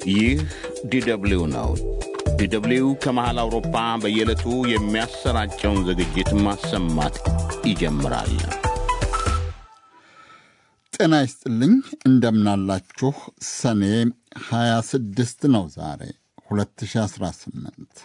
ይህ ዲደብሊው ነው። ዲደብሊው ከመሃል አውሮፓ በየዕለቱ የሚያሰራጨውን ዝግጅት ማሰማት ይጀምራል። ጤና ይስጥልኝ፣ እንደምናላችሁ። ሰኔ 26 ነው ዛሬ 2018።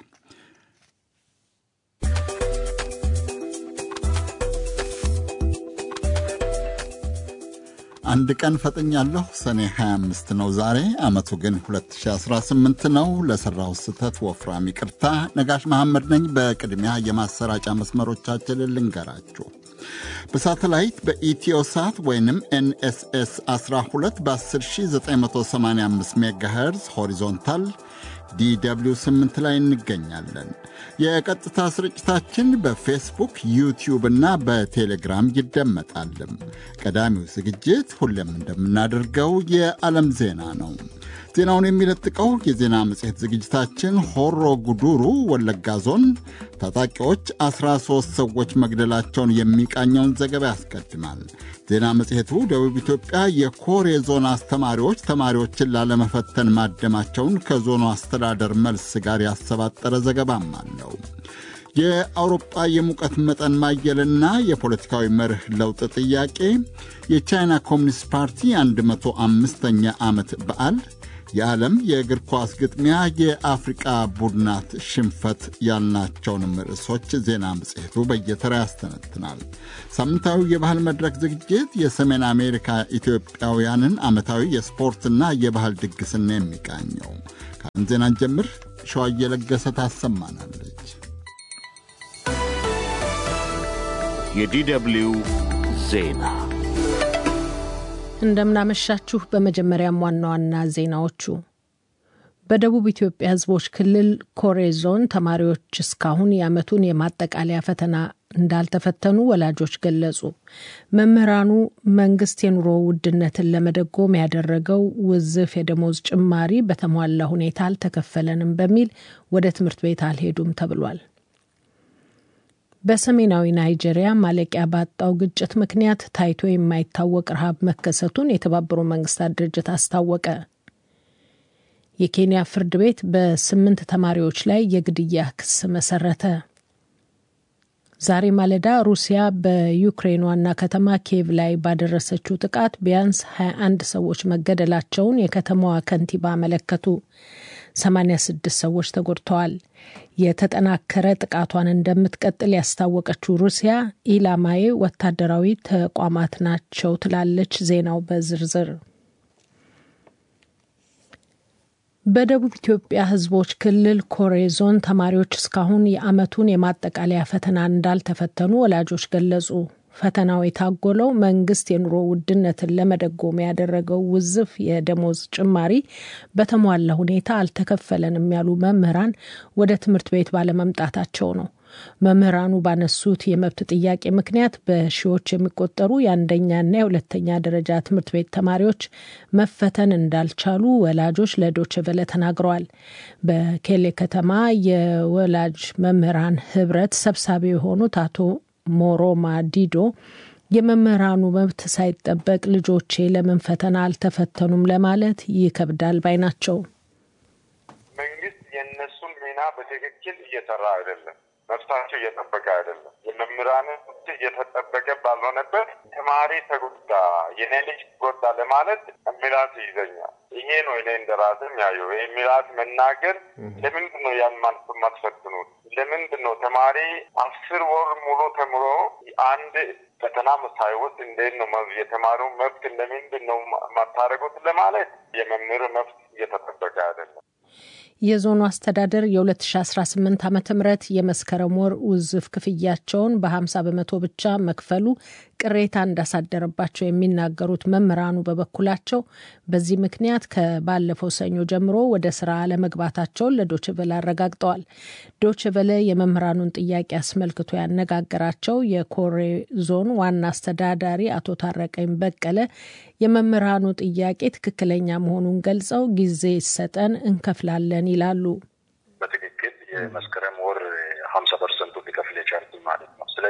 አንድ ቀን ፈጥኛለሁ። ሰኔ 25 ነው ዛሬ። ዓመቱ ግን 2018 ነው። ለሠራው ስህተት ወፍራም ይቅርታ። ነጋሽ መሐመድ ነኝ። በቅድሚያ የማሰራጫ መስመሮቻችንን ልንገራችሁ። በሳተላይት በኢትዮሳት ወይንም ኤንኤስኤስ 12 በ10985 ሜጋሄርዝ ሆሪዞንታል DW 8 ላይ እንገኛለን። የቀጥታ ስርጭታችን በፌስቡክ፣ ዩቲዩብ እና በቴሌግራም ይደመጣል። ቀዳሚው ዝግጅት ሁሌም እንደምናደርገው የዓለም ዜና ነው። ዜናውን የሚለጥቀው የዜና መጽሔት ዝግጅታችን ሆሮ ጉዱሩ ወለጋ ዞን ታጣቂዎች 13 ሰዎች መግደላቸውን የሚቃኘውን ዘገባ ያስቀድማል። ዜና መጽሔቱ ደቡብ ኢትዮጵያ የኮሬ ዞን አስተማሪዎች ተማሪዎችን ላለመፈተን ማደማቸውን ከዞኑ አስተዳደር መልስ ጋር ያሰባጠረ ዘገባም አለው። የአውሮፓ የሙቀት መጠን ማየልና የፖለቲካዊ መርህ ለውጥ ጥያቄ፣ የቻይና ኮሚኒስት ፓርቲ 105ኛ ዓመት በዓል፣ የዓለም የእግር ኳስ ግጥሚያ፣ የአፍሪቃ ቡድናት ሽንፈት ያልናቸውንም ርዕሶች ዜና መጽሔቱ በየተራ ያስተነትናል። ሳምንታዊ የባህል መድረክ ዝግጅት የሰሜን አሜሪካ ኢትዮጵያውያንን ዓመታዊ የስፖርትና የባህል ድግስና የሚቃኘው። ከአሁን ዜናን ጀምር ሸዋዬ ለገሰ ታሰማናለች። የዲደብሊው ዜና እንደምናመሻችሁ። በመጀመሪያም ዋና ዋና ዜናዎቹ። በደቡብ ኢትዮጵያ ሕዝቦች ክልል ኮሬ ዞን ተማሪዎች እስካሁን የዓመቱን የማጠቃለያ ፈተና እንዳልተፈተኑ ወላጆች ገለጹ። መምህራኑ መንግስት የኑሮ ውድነትን ለመደጎም ያደረገው ውዝፍ የደሞዝ ጭማሪ በተሟላ ሁኔታ አልተከፈለንም በሚል ወደ ትምህርት ቤት አልሄዱም ተብሏል። በሰሜናዊ ናይጄሪያ ማለቂያ ባጣው ግጭት ምክንያት ታይቶ የማይታወቅ ረሃብ መከሰቱን የተባበሩት መንግስታት ድርጅት አስታወቀ። የኬንያ ፍርድ ቤት በ8 ተማሪዎች ላይ የግድያ ክስ መሰረተ። ዛሬ ማለዳ ሩሲያ በዩክሬን ዋና ከተማ ኪየቭ ላይ ባደረሰችው ጥቃት ቢያንስ 21 ሰዎች መገደላቸውን የከተማዋ ከንቲባ አመለከቱ። 86 ሰዎች ተጎድተዋል። የተጠናከረ ጥቃቷን እንደምትቀጥል ያስታወቀችው ሩሲያ ኢላማዬ ወታደራዊ ተቋማት ናቸው ትላለች። ዜናው በዝርዝር። በደቡብ ኢትዮጵያ ሕዝቦች ክልል ኮሬ ዞን ተማሪዎች እስካሁን የዓመቱን የማጠቃለያ ፈተና እንዳልተፈተኑ ወላጆች ገለጹ። ፈተናው የታጎለው መንግስት የኑሮ ውድነትን ለመደጎም ያደረገው ውዝፍ የደሞዝ ጭማሪ በተሟላ ሁኔታ አልተከፈለንም ያሉ መምህራን ወደ ትምህርት ቤት ባለመምጣታቸው ነው። መምህራኑ ባነሱት የመብት ጥያቄ ምክንያት በሺዎች የሚቆጠሩ የአንደኛና የሁለተኛ ደረጃ ትምህርት ቤት ተማሪዎች መፈተን እንዳልቻሉ ወላጆች ለዶይቼ ቬለ ተናግረዋል። በኬሌ ከተማ የወላጅ መምህራን ህብረት ሰብሳቢ የሆኑት አቶ ሞሮማ ዲዶ የመምህራኑ መብት ሳይጠበቅ ልጆቼ ለምን ፈተና አልተፈተኑም ለማለት ይከብዳል ባይ ናቸው። መንግስት የነሱን ሚና በትክክል እየሰራ አይደለም። መብታቸው እየጠበቀ አይደለም። የመምህራን መብት እየተጠበቀ ባልሆነበት ተማሪ ተጎዳ፣ የኔ ልጅ ጎዳ ለማለት ሚላት ይዘኛል። ይሄ ነው እኔ እንደራስም ያየው። ይሄ ሚላት መናገር ለምንድን ነው ያን ማትፈትኑት? ለምንድን ነው ተማሪ 10 ወር ሙሉ ተምሮ አንድ ፈተና ሳይወስድ እንዴት ነው የተማሪው መብት ለምንድን ነው ማታረጉት ለማለት የመምህር መብት እየተጠበቀ አይደለም። የዞኑ አስተዳደር የ2018 ዓ.ም የመስከረም ወር ውዝፍ ክፍያቸውን በ50% ብቻ መክፈሉ ቅሬታ እንዳሳደረባቸው የሚናገሩት መምህራኑ በበኩላቸው በዚህ ምክንያት ከባለፈው ሰኞ ጀምሮ ወደ ስራ አለመግባታቸውን ለዶይቼ ቬለ አረጋግጠዋል። ዶይቼ ቬለ የመምህራኑን ጥያቄ አስመልክቶ ያነጋገራቸው የኮሬ ዞን ዋና አስተዳዳሪ አቶ ታረቀኝ በቀለ የመምህራኑ ጥያቄ ትክክለኛ መሆኑን ገልጸው ጊዜ ይሰጠን እንከፍላለን ይላሉ። በትክክል የመስከረም ወር 50% ሊከፍል የቻሉት ማለት ነው። ስለዚህ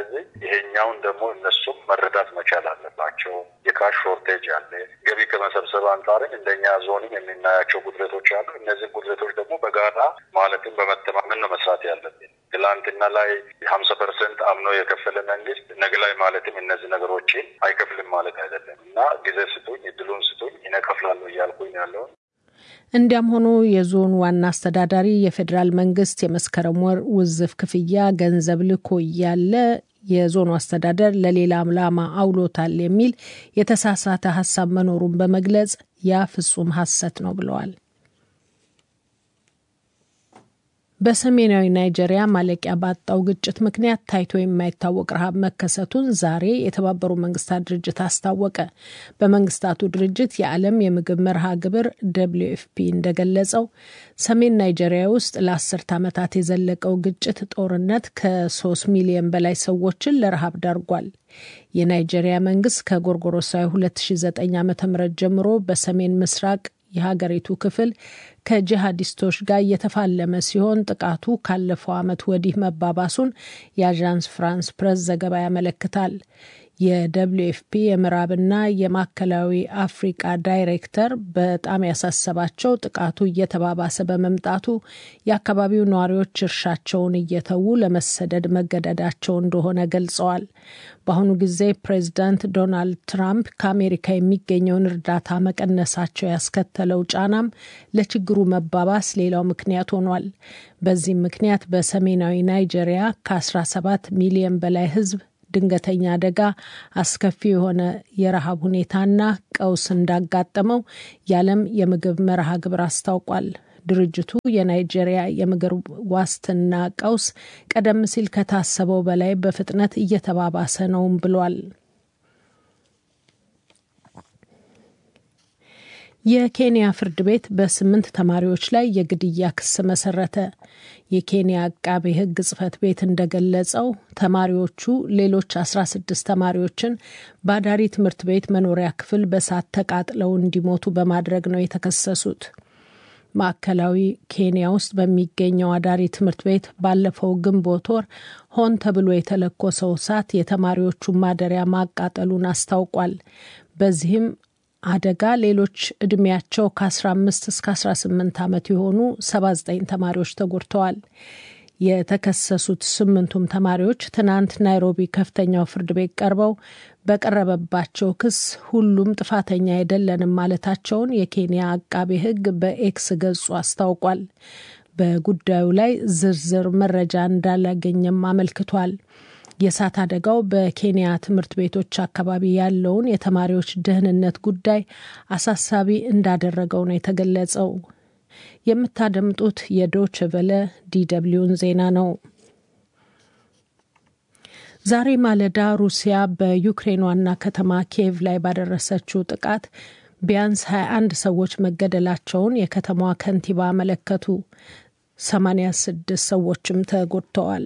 ይሄኛውን ደግሞ እነሱም መረዳት መቻል አለባቸው። የካሽ ሾርቴጅ አለ። ገቢ ከመሰብሰብ አንጻር እንደኛ ዞንም የምናያቸው ጉድለቶች አሉ። እነዚህ ጉድለቶች ደግሞ በጋራ ማለትም በመተማመን ነው መስራት ያለብን። ትላንትና ላይ 50% አምኖ የከፈለ መንግስት ነገ ላይ ማለትም እነዚህ ነገሮችን አይከፍልም ማለት አይደለም እና ጊዜ ስጡኝ፣ እድሉን ስጡኝ፣ ይነከፍላሉ እያልኩኝ ያለው። እንዲያም ሆኖ የዞን ዋና አስተዳዳሪ የፌዴራል መንግስት የመስከረም ወር ውዝፍ ክፍያ ገንዘብ ልኮ እያለ የዞኑ አስተዳደር ለሌላ ዓላማ አውሎታል የሚል የተሳሳተ ሐሳብ መኖሩን በመግለጽ ያ ፍጹም ሐሰት ነው ብለዋል። በሰሜናዊ ናይጄሪያ ማለቂያ ባጣው ግጭት ምክንያት ታይቶ የማይታወቅ ረሃብ መከሰቱን ዛሬ የተባበሩት መንግስታት ድርጅት አስታወቀ። በመንግስታቱ ድርጅት የዓለም የምግብ መርሃ ግብር WFP እንደገለጸው ሰሜን ናይጄሪያ ውስጥ ለ10 ዓመታት የዘለቀው ግጭት ጦርነት ከ3 ሚሊዮን በላይ ሰዎችን ለረሃብ ዳርጓል። የናይጄሪያ መንግስት ከጎርጎሮሳዊ 2009 ዓ.ም ጀምሮ በሰሜን ምስራቅ የሀገሪቱ ክፍል ከጂሃዲስቶች ጋር እየተፋለመ ሲሆን ጥቃቱ ካለፈው ዓመት ወዲህ መባባሱን የአዣንስ ፍራንስ ፕሬስ ዘገባ ያመለክታል። የWFP የምዕራብና የማዕከላዊ አፍሪቃ ዳይሬክተር በጣም ያሳሰባቸው ጥቃቱ እየተባባሰ በመምጣቱ የአካባቢው ነዋሪዎች እርሻቸውን እየተዉ ለመሰደድ መገደዳቸው እንደሆነ ገልጸዋል። በአሁኑ ጊዜ ፕሬዚዳንት ዶናልድ ትራምፕ ከአሜሪካ የሚገኘውን እርዳታ መቀነሳቸው ያስከተለው ጫናም ለችግሩ መባባስ ሌላው ምክንያት ሆኗል። በዚህም ምክንያት በሰሜናዊ ናይጄሪያ ከ17 ሚሊዮን በላይ ህዝብ ድንገተኛ አደጋ፣ አስከፊ የሆነ የረሃብ ሁኔታና ቀውስ እንዳጋጠመው የዓለም የምግብ መርሃ ግብር አስታውቋል። ድርጅቱ የናይጄሪያ የምግብ ዋስትና ቀውስ ቀደም ሲል ከታሰበው በላይ በፍጥነት እየተባባሰ ነውም ብሏል። የኬንያ ፍርድ ቤት በ8 ተማሪዎች ላይ የግድያ ክስ መሰረተ። የኬንያ አቃቤ ሕግ ጽሕፈት ቤት እንደገለጸው ተማሪዎቹ ሌሎች 16 ተማሪዎችን በአዳሪ ትምህርት ቤት መኖሪያ ክፍል በእሳት ተቃጥለው እንዲሞቱ በማድረግ ነው የተከሰሱት። ማዕከላዊ ኬንያ ውስጥ በሚገኘው አዳሪ ትምህርት ቤት ባለፈው ግንቦት ወር ሆን ተብሎ የተለኮሰው እሳት የተማሪዎቹን ማደሪያ ማቃጠሉን አስታውቋል። በዚህም አደጋ ሌሎች እድሜያቸው ከ15 እስከ 18 ዓመት የሆኑ 79 ተማሪዎች ተጎድተዋል። የተከሰሱት 8ቱም ተማሪዎች ትናንት ናይሮቢ ከፍተኛው ፍርድ ቤት ቀርበው በቀረበባቸው ክስ ሁሉም ጥፋተኛ አይደለንም ማለታቸውን የኬንያ አቃቤ ሕግ በኤክስ ገጹ አስታውቋል። በጉዳዩ ላይ ዝርዝር መረጃ እንዳላገኘም አመልክቷል። የእሳት አደጋው በኬንያ ትምህርት ቤቶች አካባቢ ያለውን የተማሪዎች ደህንነት ጉዳይ አሳሳቢ እንዳደረገው ነው የተገለጸው። የምታደምጡት የዶይቼ ቬለ DWን ዜና ነው። ዛሬ ማለዳ ሩሲያ በዩክሬን ዋና ከተማ ኪየቭ ላይ ባደረሰችው ጥቃት ቢያንስ 21 ሰዎች መገደላቸውን የከተማዋ ከንቲባ አመለከቱ። 86 ሰዎችም ተጎድተዋል።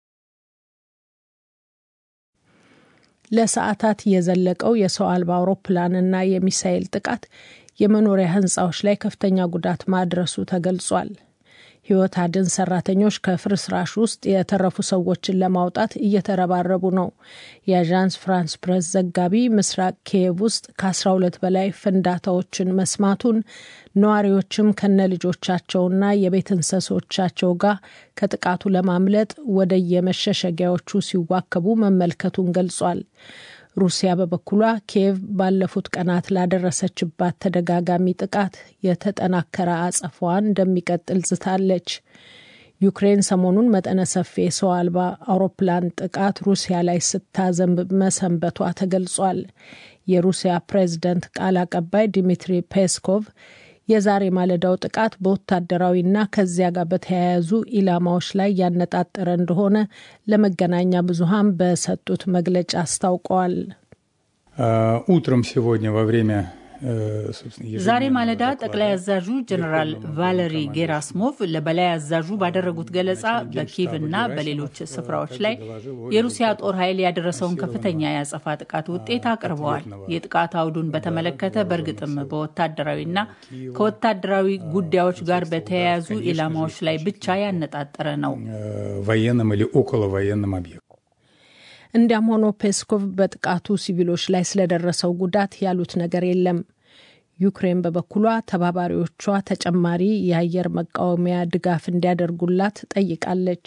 ለሰዓታት የዘለቀው የሰው አልባ አውሮፕላንና የሚሳኤል ጥቃት የመኖሪያ ህንጻዎች ላይ ከፍተኛ ጉዳት ማድረሱ ተገልጿል። ህይወት አድን ሰራተኞች ከፍርስራሽ ውስጥ የተረፉ ሰዎችን ለማውጣት እየተረባረቡ ነው። የአዣንስ ፍራንስ ፕሬስ ዘጋቢ ምስራቅ ኪየቭ ውስጥ ከ12 በላይ ፍንዳታዎችን መስማቱን፣ ነዋሪዎችም ከነልጆቻቸውና የቤት እንስሶቻቸው ጋር ከጥቃቱ ለማምለጥ ወደ የመሸሸጊያዎቹ ሲዋከቡ መመልከቱን ገልጿል። ሩሲያ በበኩሏ ኪየቭ ባለፉት ቀናት ላደረሰችባት ተደጋጋሚ ጥቃት የተጠናከረ አጸፋዋን እንደሚቀጥል ዝታለች። ዩክሬን ሰሞኑን መጠነ ሰፊ የሰው አልባ አውሮፕላን ጥቃት ሩሲያ ላይ ስታዘንብ መሰንበቷ ተገልጿል። የሩሲያ ፕሬዝዳንት ቃል አቀባይ ዲሚትሪ ፔስኮቭ የዛሬ ማለዳው ጥቃት በወታደራዊና ከዚያ ጋር በተያያዙ ኢላማዎች ላይ ያነጣጠረ እንደሆነ ለመገናኛ ብዙሃን በሰጡት መግለጫ አስታውቀዋል። утром сегодня во время ዛሬ ማለዳ ጠቅላይ አዛዡ ጀነራል ቫለሪ ጌራስሞቭ ለበላይ አዛዡ ባደረጉት ገለጻ በኪቭና በሌሎች ስፍራዎች ላይ የሩሲያ ጦር ኃይል ያደረሰውን ከፍተኛ ያጸፋ ጥቃት ውጤት አቅርበዋል። የጥቃት አውዱን በተመለከተ በእርግጥም በወታደራዊና ከወታደራዊ ጉዳዮች ጋር በተያያዙ ኢላማዎች ላይ ብቻ ያነጣጠረ ነው። военным или около военным объектам እንዲያም ሆኖ ፔስኮቭ በጥቃቱ ሲቪሎች ላይ ስለደረሰው ጉዳት ያሉት ነገር የለም። ዩክሬን በበኩሏ ተባባሪዎቿ ተጨማሪ የአየር መቃወሚያ ድጋፍ እንዲያደርጉላት ጠይቃለች።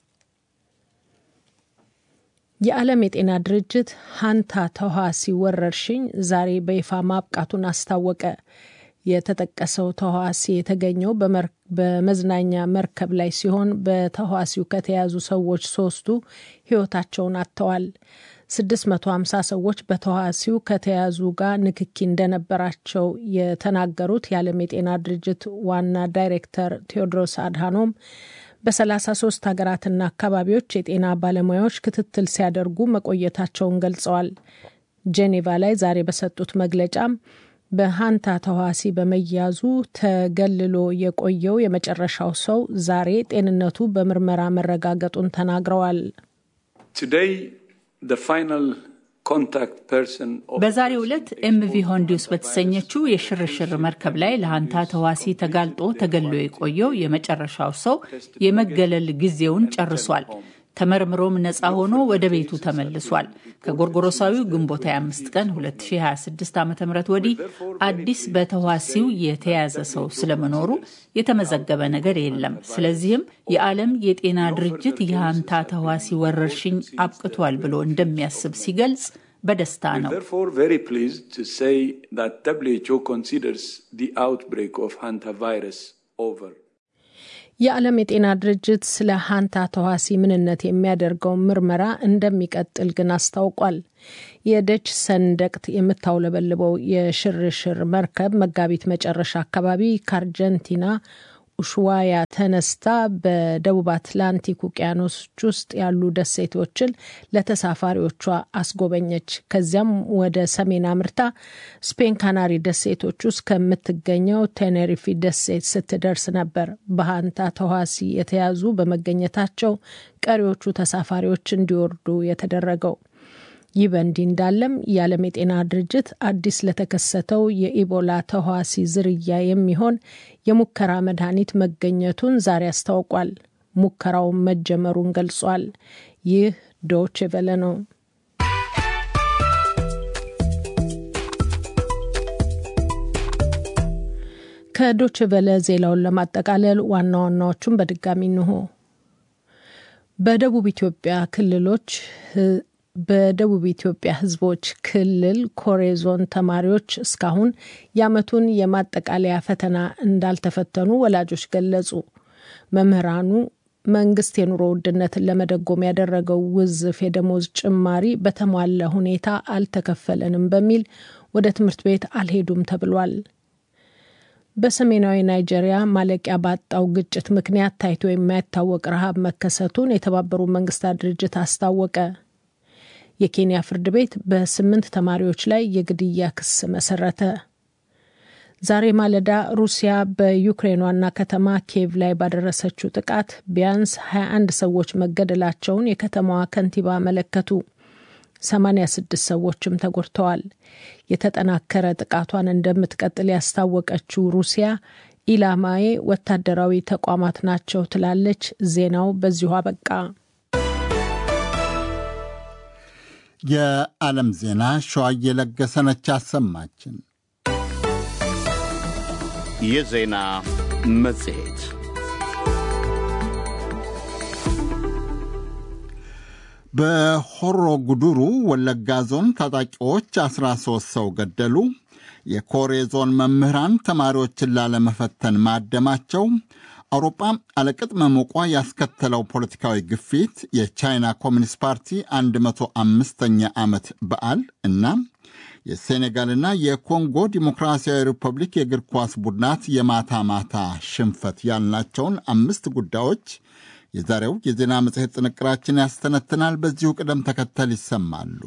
የዓለም የጤና ድርጅት ሃንታ ተዋሲ ወረርሽኝ ዛሬ በይፋ ማብቃቱን አስታወቀ። የተጠቀሰው ተዋሲ የተገኘው በመዝናኛ መርከብ ላይ ሲሆን በተዋሲው ከተያዙ ሰዎች 3ቱ ሕይወታቸውን አጥተዋል። 650 ሰዎች በተዋሲው ከተያዙ ጋር ንክኪ እንደነበራቸው የተናገሩት የዓለም የጤና ድርጅት ዋና ዳይሬክተር ቴዎድሮስ አድሃኖም በ33 ሀገራትና አካባቢዎች የጤና ባለሙያዎች ክትትል ሲያደርጉ መቆየታቸውን ገልጸዋል። ጄኔቫ ላይ ዛሬ በሰጡት መግለጫም በሃንታ ተዋሲ በመያዙ ተገልሎ የቆየው የመጨረሻው ሰው ዛሬ ጤንነቱ በምርመራ መረጋገጡን ተናግረዋል። በዛሬው ዕለት ኤምቪ ሆንዲዩስ በተሰኘችው የሽርሽር መርከብ ላይ ለሃንታ ተዋሲ ተጋልጦ ተገሎ የቆየው የመጨረሻው ሰው የመገለል ጊዜውን ጨርሷል። ተመርምሮም ነፃ ሆኖ ወደ ቤቱ ተመልሷል። ከጎርጎሮሳዊው ግንቦት 25 ቀን 2026 ዓ.ም ወዲህ አዲስ በተዋሲው የተያዘ ሰው ስለመኖሩ የተመዘገበ ነገር የለም። ስለዚህም የዓለም የጤና ድርጅት የሃንታ ተዋሲ ወረርሽኝ አብቅቷል ብሎ እንደሚያስብ ሲገልጽ በደስታ ነው። የዓለም የጤና ድርጅት ስለ ሃንታ ተዋሲ ምንነት የሚያደርገው ምርመራ እንደሚቀጥል ግን አስታውቋል። የደች ሰንደቅት የምታውለበልበው የሽርሽር መርከብ መጋቢት መጨረሻ አካባቢ ከአርጀንቲና ኡሽዋያ ተነስታ በደቡብ አትላንቲክ ውቅያኖስ ውስጥ ያሉ ደሴቶችን ለተሳፋሪዎቿ አስጎበኘች። ከዚያም ወደ ሰሜን አምርታ ስፔን ካናሪ ደሴቶች ውስጥ ከምትገኘው ቴኔሪፊ ደሴት ስትደርስ ነበር በሃንታ ተዋሲ የተያዙ በመገኘታቸው ቀሪዎቹ ተሳፋሪዎች እንዲወርዱ የተደረገው። ይህ በእንዲህ እንዳለም የዓለም የጤና ድርጅት አዲስ ለተከሰተው የኢቦላ ተዋሲ ዝርያ የሚሆን የሙከራ መድኃኒት መገኘቱን ዛሬ አስታውቋል። ሙከራውን መጀመሩን ገልጿል። ይህ ዶቼ ቬለ ነው። ከዶቼ ቬለ ዜናውን ለማጠቃለል ዋና ዋናዎቹን በድጋሚ እንሆ። በደቡብ ኢትዮጵያ ሕዝቦች ክልል ኮሬ ዞን ተማሪዎች እስካሁን የዓመቱን የማጠቃለያ ፈተና እንዳልተፈተኑ ወላጆች ገለጹ። መምህራኑ መንግስት የኑሮ ውድነትን ለመደጎም ያደረገው ውዝፍ የደሞዝ ጭማሪ በተሟላ ሁኔታ አልተከፈለንም በሚል ወደ ትምህርት ቤት አልሄዱም ተብሏል። በሰሜናዊ ናይጄሪያ ማለቂያ ባጣው ግጭት ምክንያት ታይቶ የማይታወቅ ረሃብ መከሰቱን የተባበሩት መንግስታት ድርጅት አስታወቀ። የኬንያ ፍርድ ቤት በ8 ተማሪዎች ላይ የግድያ ክስ መሰረተ። ዛሬ ማለዳ ሩሲያ በዩክሬን ዋና ከተማ ኪየቭ ላይ ባደረሰችው ጥቃት ቢያንስ 21 ሰዎች መገደላቸውን የከተማዋ ከንቲባ አመለከቱ። 86 ሰዎችም ተጎድተዋል። የተጠናከረ ጥቃቷን እንደምትቀጥል ያስታወቀችው ሩሲያ ኢላማዬ ወታደራዊ ተቋማት ናቸው ትላለች። ዜናው በዚሁ አበቃ። የዓለም ዜና ሸዋዬ ለገሰነች አሰማችን። የዜና መጽሔት በሆሮ ጉዱሩ ወለጋ ዞን ታጣቂዎች 13 ሰው ገደሉ። የኮሬ ዞን መምህራን ተማሪዎችን ላለመፈተን ማደማቸው፣ አውሮፓ አለቅጥ መሞቋ ያስከተለው ፖለቲካዊ ግፊት፣ የቻይና ኮሚኒስት ፓርቲ 105ኛ ዓመት በዓል እና የሴኔጋልና የኮንጎ ዲሞክራሲያዊ ሪፐብሊክ የእግር ኳስ ቡድናት የማታ ማታ ሽንፈት ያልናቸውን 5 ጉዳዮች የዛሬው የዜና መጽሔት ጥንቅራችን ያስተነትናል። በዚሁ ቅደም ተከተል ይሰማሉ።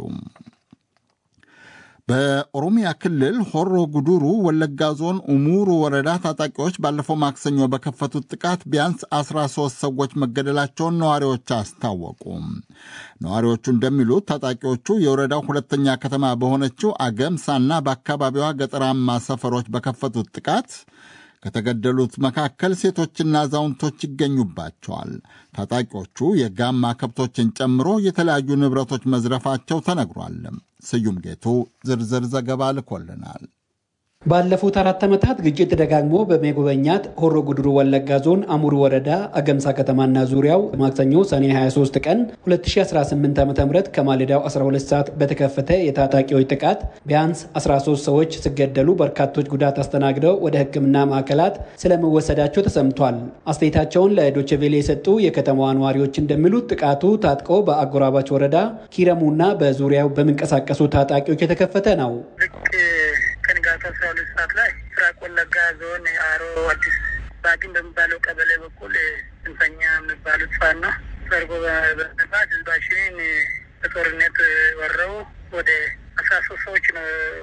በኦሮሚያ ክልል ሆሮ ጉዱሩ ወለጋ ዞን ኡሙሩ ወረዳ ታጣቂዎች ባለፈው ማክሰኞ በከፈቱት ጥቃት ቢያንስ 13 ሰዎች መገደላቸውን ነዋሪዎች አስታወቁ። ነዋሪዎቹ እንደሚሉት ታጣቂዎቹ የወረዳው ሁለተኛ ከተማ በሆነችው አገምሳና በአካባቢዋ ገጠራማ ሰፈሮች በከፈቱት ጥቃት ከተገደሉት መካከል ሴቶችና አዛውንቶች ይገኙባቸዋል። ታጣቂዎቹ የጋማ ከብቶችን ጨምሮ የተለያዩ ንብረቶች መዝረፋቸው ተነግሯል። ስዩም ጌቱ ዝርዝር ዘገባ ልኮልናል። ባለፉት 4 ዓመታት ግጭት ደጋግሞ በመጎበኛት ሆሮ ጉድሩ ወለጋ ዞን አሙሩ ወረዳ አገምሳ ከተማና ዙሪያው ማክሰኞ ሰኔ 23 ቀን 2018 ዓ.ም ከማለዳው 12 ሰዓት በተከፈተ የታጣቂዎች ጥቃት ቢያንስ 13 ሰዎች ሲገደሉ በርካቶች ጉዳት አስተናግደው ወደ ሕክምና ማዕከላት ስለመወሰዳቸው ተሰምቷል። አስተያየታቸውን ለዶይቼ ቬለ የሰጡ የከተማዋ ነዋሪዎች እንደሚሉት ጥቃቱ ታጥቆ በአጎራባች ወረዳ ኪረሙና በዙሪያው በሚንቀሳቀሱ ታጣቂዎች የተከፈተ ነው። ከ12 ሰዓት ላይ ምስራቅ ወለጋ ዞን አሮ አዲስ ባግን በሚባለው ቀበሌ በኩል ጽንፈኛ የሚባሉት ፋኖ ሰርጎ በመግባት ህዝባችንን በጦርነት ወረው ወደ 13 ሰዎች ነው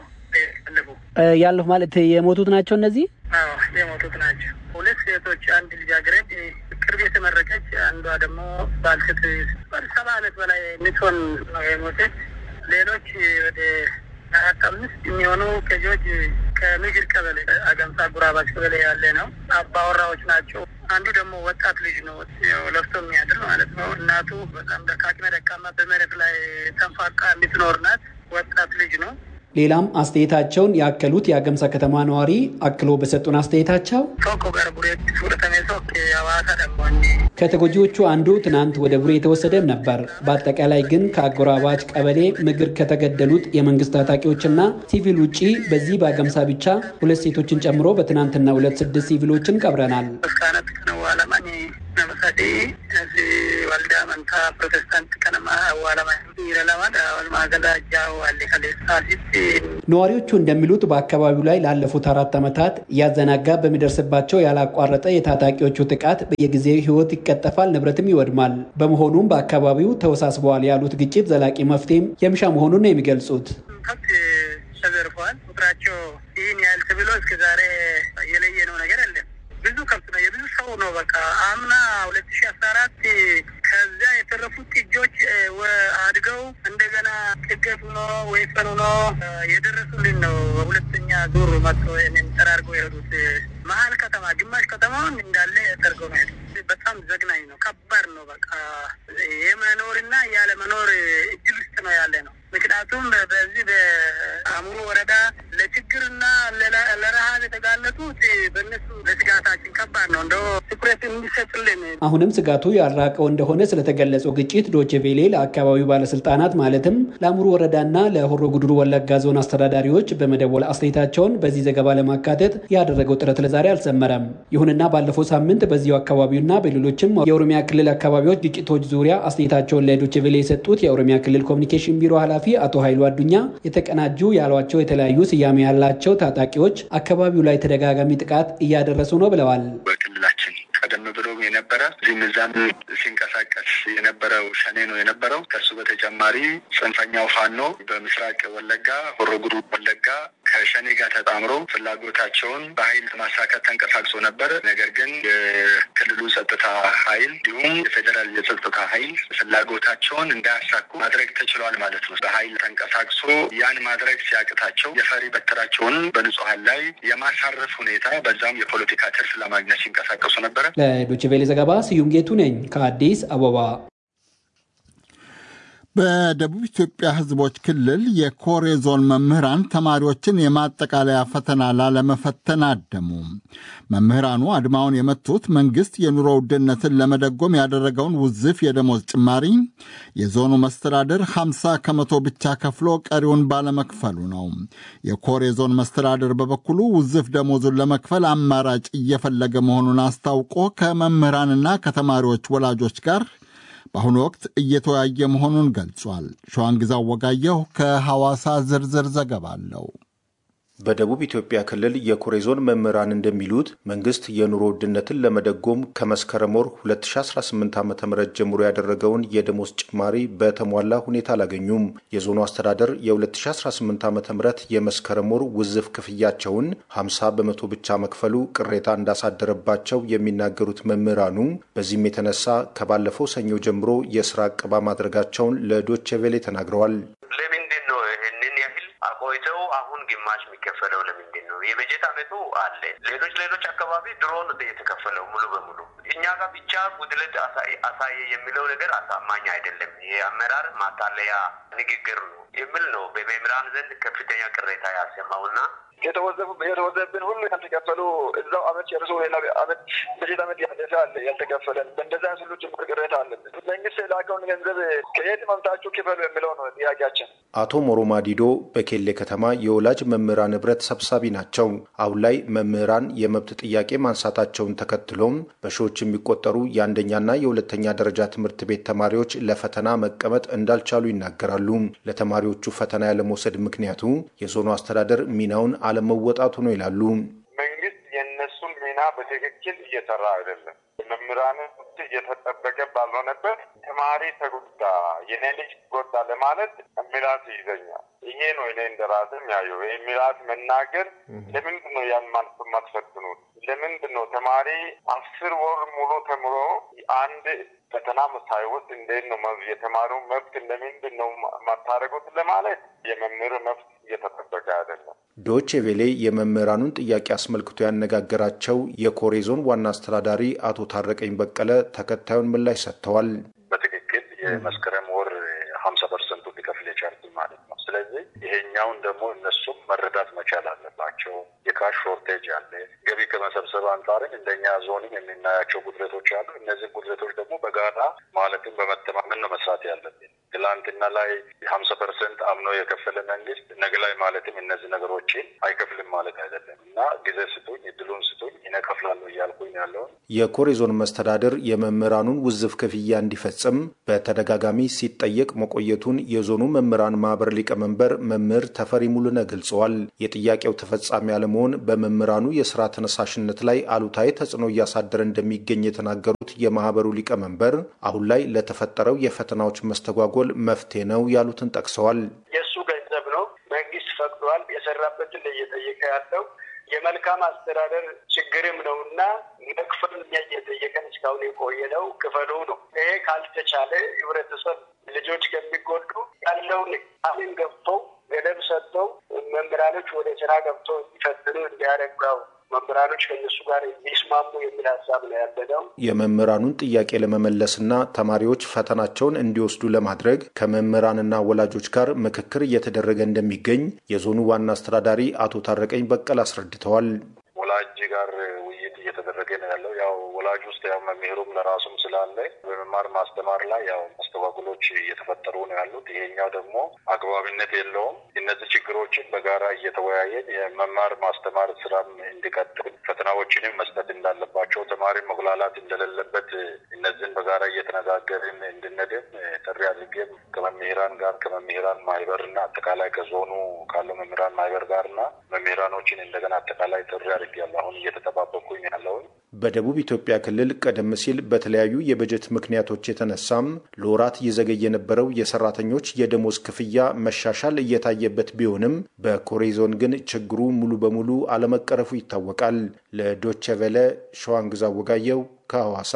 ያለው። ማለት የሞቱት ናቸው እነዚህ? አዎ የሞቱት ናቸው። 2 ሴቶች፣ 1 ልጃገረድ ቅርብ የተመረቀች፣ አንዷ ደግሞ ባልቴት 7 ዓመት በላይ ምትሆን ነው የሞተች። ሌሎች ወደ 4-5 የሚሆኑ ከጆጅ ከምግር ቀበሌ አገምሳ ጉራባች ቀበሌ ያለ ነው አባወራዎች ናቸው። አንዱ ደግሞ ወጣት ልጅ ነው ለፍቶ የሚያድር ማለት ነው። እናቱ በጣም ደካማ በመሬት ላይ ተንፋቃ የምትኖር ናት። ወጣት ልጅ ነው። ሌላም አስተያየታቸውን ያከሉት የአገምሳ ከተማ ነዋሪ አክሎ በሰጡን አስተያየታቸው ከተጎጂዎቹ አንዱ ትናንት ወደ ቡሬ የተወሰደም ነበር። በአጠቃላይ ግን ከአጎራባች ቀበሌ ምግር ከተገደሉት የመንግስት ታጣቂዎችና ሲቪል ውጪ በዚህ በአገምሳ ብቻ 2 ሴቶችን ጨምሮ በትናንትና 6 ሲቪሎችን ቀብረናል። ነዋሪዎቹ እንደሚሉት በአካባቢው ላይ ላለፉት 4 ዓመታት እያዘናጋ በሚደርስባቸው ያላቋረጠ የታጣቂዎቹ ጥቃት በየጊዜው ህይወት ይቀጠፋል፣ ንብረትም ይወድማል። በመሆኑም በአካባቢው ተወሳስበዋል ያሉት ግጭት ዘላቂ መፍትሄም የሚሻ መሆኑን ነው የሚገልጹት። ተዘርፏል። ቁጥራቸው ይህን ያህል ተብሎ እስከዛሬ የለየነው ነገር የለም። ብዙ ከብት ነው፣ የብዙ ሰው ነው። በቃ አምና 2014 ከዚያ የተረፉት ጥጆች አድገው እንደገና ጥገቱ ነው ወይፈኑ ነው የደረሱልን ነው። በሁለተኛ ዙር መጥቶ እኔን ጠራርጎ የሄዱት መሀል ከተማ ግማሽ ከተማውን እንዳለ ጠርገው ነው የሄዱት። በጣም ዘግናኝ ነው፣ ከባድ ነው። በቃ የመኖርና ያለ መኖር እድል ውስጥ ነው ያለ ነው። ምክንያቱም በዚህ በአሙሩ ወረዳ ለችግርና ለረሃብ የተጋለጡት በእነሱ ለስጋታችን ከባድ ነው። እንደው ትኩረት እንዲሰጥልን። አሁንም ስጋቱ ያራቀው እንደሆነ ስለተገለጸው ግጭት ዶይቼ ቬለ ለአካባቢው ባለስልጣናት ማለትም ለአሙሩ ወረዳና ለሆሮ ጉድሩ ወለጋ ዞን አስተዳዳሪዎች በመደወል አስተያየታቸውን በዚህ ዘገባ ለማካተት ያደረገው ጥረት ለዛሬ አልሰመረም። ይሁንና ባለፈው ሳምንት በዚሁ አካባቢውና በሌሎችም የኦሮሚያ ክልል አካባቢዎች ግጭቶች ዙሪያ አስተያየታቸውን ለዶይቼ ቬለ የሰጡት የኦሮሚያ ክልል ኮሚኒኬሽን ቢሮ ኃላፊ አቶ ኃይሉ አዱኛ የተቀናጁ ያሏቸው የተለያዩ ስያሜ ያላቸው ታጣቂዎች አካባቢው ላይ ተደጋጋሚ ጥቃት እያደረሱ ነው ብለዋል። በክልላችን ቀደም ብሎ የነበረ ዚምዛም ሲንቀሳቀስ የነበረው ሸኔ ነው የነበረው። ከሱ በተጨማሪ ጽንፈኛው ፋኖ በምስራቅ ወለጋ ሆሮ ጉድሩ ወለጋ ከሸኔ ጋር ተጣምሮ ፍላጎታቸውን በኃይል ማሳካት ተንቀሳቅሶ ነበር። ነገር ግን የክልሉ ጸጥታ ኃይል እንዲሁም የፌዴራል የጸጥታ ኃይል ፍላጎታቸውን እንዳያሳኩ ማድረግ ተችሏል ማለት ነው። በኃይል ተንቀሳቅሶ ያን ማድረግ ሲያቅታቸው የፈሪ በትራቸውን በንጹሃን ላይ የማሳረፍ ሁኔታ፣ በዛም የፖለቲካ ትርፍ ለማግኘት ሲንቀሳቀሱ ነበረ። ለዶይቼ ቬለ ዘገባ ስዩም ጌቱ ነኝ ከአዲስ አበባ። በደቡብ ኢትዮጵያ ሕዝቦች ክልል የኮሬ ዞን መምህራን ተማሪዎችን የማጠቃለያ ፈተና ላለመፈተን አደሙ። መምህራኑ አድማውን የመቱት መንግሥት የኑሮ ውድነትን ለመደጎም ያደረገውን ውዝፍ የደሞዝ ጭማሪ የዞኑ መስተዳድር 50 ከመቶ ብቻ ከፍሎ ቀሪውን ባለመክፈሉ ነው። የኮሬ ዞን መስተዳድር በበኩሉ ውዝፍ ደሞዙን ለመክፈል አማራጭ እየፈለገ መሆኑን አስታውቆ ከመምህራንና ከተማሪዎች ወላጆች ጋር በአሁኑ ወቅት እየተወያየ መሆኑን ገልጿል። ሸዋንግዛው ወጋየሁ ከሐዋሳ ዝርዝር ዘገባ አለው። በደቡብ ኢትዮጵያ ክልል የኮሬ ዞን መምህራን እንደሚሉት መንግስት የኑሮ ውድነትን ለመደጎም ከመስከረም ወር 2018 ዓ.ም ጀምሮ ያደረገውን የደሞዝ ጭማሪ በተሟላ ሁኔታ አላገኙም። የዞኑ አስተዳደር የ2018 ዓ.ም የመስከረም ወር ውዝፍ ክፍያቸውን 50 በመቶ ብቻ መክፈሉ ቅሬታ እንዳሳደረባቸው የሚናገሩት መምህራኑ በዚህም የተነሳ ከባለፈው ሰኞ ጀምሮ የስራ ዕቀባ ማድረጋቸውን ለዶይቼ ቬለ ተናግረዋል። ለምንድን ነው ይህንን ያህል አቆይተው አሁን ግማሽ የሚከፈለው ለምንድን ነው? የበጀት አመቱ አለ። ሌሎች አካባቢ ድሮን የተከፈለው ሙሉ በሙሉ እኛ ጋር ብቻ ጉድለት አሳየ የሚለው ነገር አሳማኝ አይደለም። የአመራር ማታለያ ንግግር ነው የሚል ነው በመምህራን ዘንድ ከፍተኛ ቅሬታ ያሰማውና የተወዘብን ሁሉ ያልተከፈሉ እዛው አመት ጨርሶ ሌላ አመት በጀት አመት ያለ ያልተከፈለን በእንደዛ ሁሉ ጭምር ቅሬታ አለብን። መንግስት የላከውን ገንዘብ ከየት መምታችሁ ክፈሉ የሚለው ነው ጥያቄያችን። አቶ ሞሮማ ዲዶ በኬሌ ከተማ የወላጅ መምህራን ህብረት ሰብሳቢ ናቸው። አሁን ላይ መምህራን የመብት ጥያቄ ማንሳታቸውን ተከትሎም በሺዎች የሚቆጠሩ የአንደኛና የሁለተኛ ደረጃ ትምህርት ቤት ተማሪዎች ለፈተና መቀመጥ እንዳልቻሉ ይናገራሉ። ለተማሪዎቹ ፈተና ያለመውሰድ ምክንያቱ የዞኑ አስተዳደር ሚናውን አለመወጣቱ ነው ይላሉ። መንግስት የነሱን ሚና በትክክል እየሰራ አይደለም። መምህራን እየተጠበቀ ባልሆነበት ተማሪ ተጎዳ የኔ ልጅ ጎዳ ለማለት ሚላት ይዘኛል። ይሄ ነው እኔ እንደራስም ያየው ሚላት መናገር ለምንድን ነው ያን ማትፈትኑት? ለምንድን ነው ተማሪ 10 ወር ሙሉ ተምሮ አንድ ፈተና ሳይወስድ እንዴት ነው የተማሪው መብት ለምንድን ነው ማታረጉት ለማለት የመምህር መብት እየተጠበቀ አይደለም። ዶቼ ቬሌ የመምህራኑን ጥያቄ አስመልክቶ ያነጋገራቸው የኮሬ ዞን ዋና አስተዳዳሪ አቶ ታረቀኝ በቀለ ተከታዩን ምላሽ ሰጥተዋል። በትክክል የመስከረም ወር 50% ሊከፍል የቻሉት ማለት ነው። ስለዚህ ይሄኛውን ደግሞ እነሱም መረዳት መቻል አለባቸው። የካሽ ሾርቴጅ አለ። ገቢ ከመሰብሰብ አንጻርም እንደኛ ዞንም የሚናያቸው ጉድለቶች አሉ። እነዚህ ጉድለቶች ደግሞ በጋራ ማለትም በመተማመን ነው መስራት ያለብን። ትላንትና ላይ 50% አምኖ የከፈለ መንግስት ነገ ላይ ማለትም እነዚህ ነገሮችን አይከፍልም ማለት አይደለም እና ጊዜ ስጡኝ፣ እድሉን ስጡኝ፣ እከፍላለሁ እያልኩኝ ያለው የኮሬ ዞን መስተዳድር የመምህራኑን ውዝፍ ክፍያ እንዲፈጽም በተደጋጋሚ ሲጠየቅ መቆየቱን የዞኑ መምህራን ማህበር ሊቀመንበር መምህር ተፈሪ ሙሉነ ገልጸዋል። የጥያቄው ተፈጻሚ ያለመሆን በመምህራኑ የስራ ተነሳሽነት ላይ አሉታዊ ተጽዕኖ እያሳደረ እንደሚገኝ የተናገሩት የማህበሩ ሊቀመንበር አሁን ላይ ለተፈጠረው የፈተናዎች መስተጓጎል መፍትሄ ነው ያሉትን ጠቅሰዋል። የሱ ገንዘብ ነው መንግስት ፈቅዷል። የሰራበትን እየጠየቀ ያለው የመልካም አስተዳደር ችግርም ነውና መክፈል እየጠየቀን እስካሁን የቆየነው ክፈሉ ነው። ይሄ ካልተቻለ ህብረተሰብ ልጆች ከሚጎዱ ያለውን አሁን ገብተው ገደብ ሰጥተው መምህራኖች ወደ ስራ ገብተው እንዲፈትኑ እንዲያደርጉ መምህራኖች ከነሱ ጋር እንዲስማሙ የሚል ሀሳብ ነው ያለው። የመምህራኑን ጥያቄ ለመመለስና ተማሪዎች ፈተናቸውን እንዲወስዱ ለማድረግ ከመምህራንና ወላጆች ጋር ምክክር እየተደረገ እንደሚገኝ የዞኑ ዋና አስተዳዳሪ አቶ ታረቀኝ በቀለ አስረድተዋል። ወላጅ ጋር ውይይት እየተደረገ ነው ያለው። ያው ወላጅ ውስጥ ያው መምህሩም ለራሱም ስላለ በመማር ማስተማር ላይ ያው መስተጓጉሎች እየተፈጠሩ ነው ያሉት። ይሄኛው ደግሞ አግባብነት የለውም። እነዚህ ችግሮችን በጋራ እየተወያየን የመማር ማስተማር ስራም እንዲቀጥል ፈተናዎችንም መስጠት እንዳለባቸው ተማሪ መጉላላት እንደሌለበት እነዚህን በጋራ እየተነጋገርን እንድንደም ጥሪ አድርገን ከመምህራን ማህበርና አጠቃላይ ከዞኑ ካለው መምህራን ማህበር ጋርና መምህራኖችን እንደገና አጠቃላይ ጥሪ አድርጌያለሁ። አሁን እየተጠባበቁኝ ያለው በደቡብ ኢትዮጵያ ክልል ቀደም ሲል በተለያዩ የበጀት ምክንያቶች የተነሳም ለወራት እየዘገየ የነበረው የሰራተኞች የደሞዝ ክፍያ መሻሻል እየታየበት ቢሆንም በኮሬ ዞን ግን ችግሩ ሙሉ በሙሉ አለመቀረፉ ይታወቃል። ለዶቼ ቬለ ሸዋንግዛ ወጋየው ከሐዋሳ።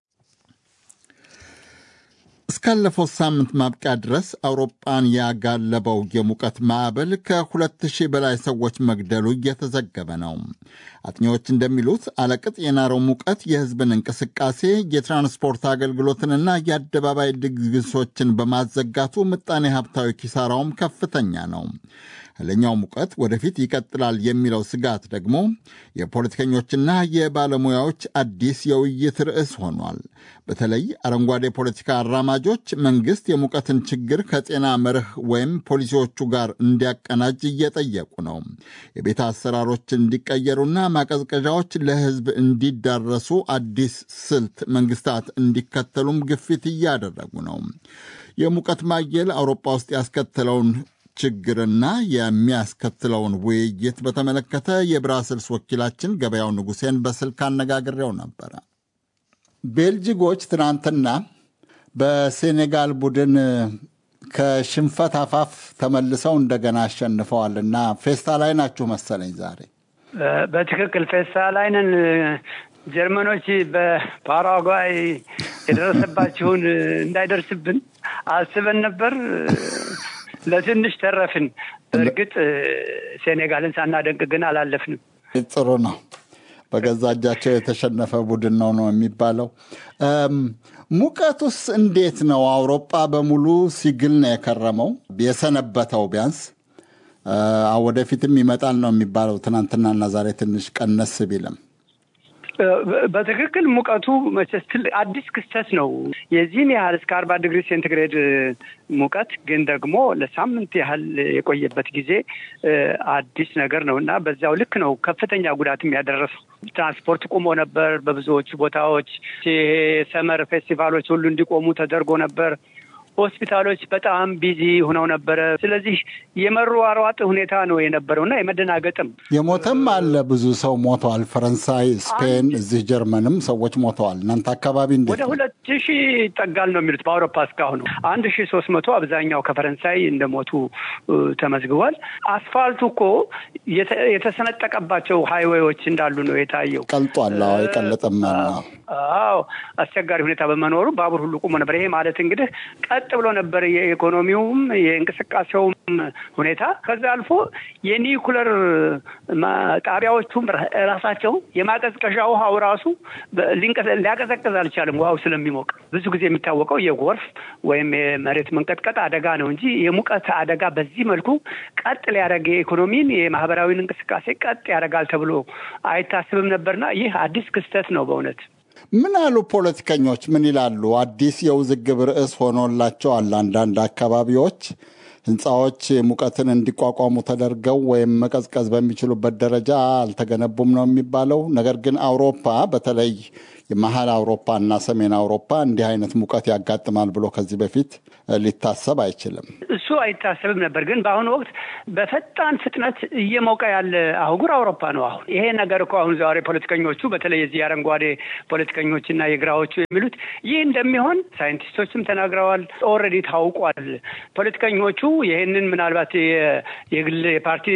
እስካለፈው ሳምንት ማብቂያ ድረስ አውሮፓን ያጋለበው የሙቀት ማዕበል ከ2000 በላይ ሰዎች መግደሉ እየተዘገበ ነው። አጥኚዎች እንደሚሉት አለቅጥ የናረው ሙቀት የሕዝብን እንቅስቃሴ፣ የትራንስፖርት አገልግሎትንና የአደባባይ ድግሶችን በማዘጋቱ ምጣኔ ሀብታዊ ኪሳራውም ከፍተኛ ነው። ኃይለኛው ሙቀት ወደፊት ይቀጥላል የሚለው ስጋት ደግሞ የፖለቲከኞችና የባለሙያዎች አዲስ የውይይት ርዕስ ሆኗል። በተለይ አረንጓዴ ፖለቲካ አራማጆች መንግስት የሙቀትን ችግር ከጤና መርህ ወይም ፖሊሲዎቹ ጋር እንዲያቀናጅ እየጠየቁ ነው። የቤት አሰራሮች እንዲቀየሩና ማቀዝቀዣዎች ለህዝብ እንዲዳረሱ አዲስ ስልት መንግስታት እንዲከተሉም ግፊት እያደረጉ ነው። የሙቀት ማየል አውሮፓ ውስጥ ያስከተለውን ችግርና የሚያስከትለውን ውይይት በተመለከተ የብራስልስ ወኪላችን ገበያው ንጉሴን በስልክ አነጋግሬው ነበረ። ቤልጂጎች ትናንትና በሴኔጋል ቡድን ከሽንፈት አፋፍ ተመልሰው እንደገና አሸንፈዋልና ፌስታ ላይ ናችሁ መሰለኝ ዛሬ? በትክክል ፌስታ ላይ ነን። ጀርመኖች በፓራጓይ የደረሰባቸውን እንዳይደርስብን አስበን ነበር። ለትንሽ ተረፍን። በእርግጥ ሴኔጋልን ሳናደንቅ ግን አላለፍንም። ጥሩ ነው። በገዛ እጃቸው የተሸነፈ ቡድን ነው የሚባለው። ሙቀቱስ እንዴት ነው? አውሮፓ በሙሉ ሲግል ነው የከረመው የሰነበተው። ቢያንስ ወደፊትም ይመጣል ነው የሚባለው። ትናንትናና ዛሬ ትንሽ ቀነስ ቢልም በትክክል ሙቀቱ መቼስ አዲስ ክስተት ነው። የዚህን ያህል እስከ 40 ዲግሪ ሴንቲግሬድ ሙቀት ግን ደግሞ ለሳምንት ያህል የቆየበት ጊዜ አዲስ ነገር ነው እና በዛው ልክ ነው ከፍተኛ ጉዳትም ያደረሰው። ትራንስፖርት ቆሞ ነበር በብዙዎቹ ቦታዎች። ሰመር ፌስቲቫሎች ሁሉ እንዲቆሙ ተደርጎ ነበር። ሆስፒታሎች በጣም ቢዚ ሆነው ነበረ። ስለዚህ የመሯሯጥ ሁኔታ ነው የነበረውና የመደናገጥም የሞተም አለ። ብዙ ሰው ሞተዋል። ፈረንሳይ፣ ስፔን፣ እዚህ ጀርመንም ሰዎች ሞተዋል። እናንተ አካባቢ እንዴት? ወደ 2000 ይጠጋል ነው የሚሉት በአውሮፓ እስካሁን 1300 አብዛኛው ከፈረንሳይ እንደሞቱ ተመዝግቧል። አስፋልቱ እኮ የተሰነጠቀባቸው ሃይዌዎች እንዳሉ ነው የታየው። ቀልጧል። የቀለጠም ነው። አዎ አስቸጋሪ ሁኔታ በመኖሩ ባቡር ሁሉ ቆሞ ነበር። ይሄ ማለት እንግዲህ ቀጥ ብሎ ነበር የኢኮኖሚውም የእንቅስቃሴውም ሁኔታ። ከዛ አልፎ የኒውክለር ጣቢያዎቹም ራሳቸው የማቀዝቀዣ ውሃው ራሱ ሊያቀዘቅዝ አልቻለም። ውሃው ስለሚሞቅ ብዙ ጊዜ የሚታወቀው የጎርፍ ወይም የመሬት መንቀጥቀጥ አደጋ ነው እንጂ የሙቀት አደጋ በዚህ መልኩ ቀጥ ሊያደርግ የኢኮኖሚን የማህበራዊን እንቅስቃሴ ቀጥ ያደርጋል ተብሎ አይታስብም ነበርና ይህ አዲስ ክስተት ነው በእውነት። ምን አሉ ፖለቲከኞች? ምን ይላሉ? አዲስ የውዝግብ ርዕስ ሆኖላቸዋል። አንዳንድ አካባቢዎች ህንፃዎች ሙቀትን እንዲቋቋሙ ተደርገው ወይም መቀዝቀዝ በሚችሉበት ደረጃ አልተገነቡም ነው የሚባለው። ነገር ግን አውሮፓ በተለይ የመሀል አውሮፓ እና ሰሜን አውሮፓ እንዲህ አይነት ሙቀት ያጋጥማል ብሎ ከዚህ በፊት ሊታሰብ አይችልም። እሱ አይታሰብም ነበር። ግን በአሁኑ ወቅት በፈጣን ፍጥነት እየሞቀ ያለ አህጉር አውሮፓ ነው። አሁን ይሄ ነገር እኮ አሁን ዛሬ ፖለቲከኞቹ በተለይ የዚህ አረንጓዴ ፖለቲከኞችና የግራዎቹ የሚሉት ይህ እንደሚሆን ሳይንቲስቶችም ተናግረዋል። ኦልሬዲ ታውቋል። ፖለቲከኞቹ ይህንን ምናልባት የግል የፓርቲ